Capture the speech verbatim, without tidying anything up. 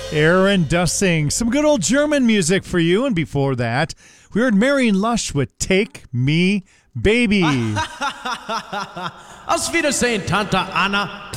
Aaron Dussing. Some good old German music for you. And before that, we heard Marion Lush with Take Me Baby. Auf Wiedersehen, Tante Anna.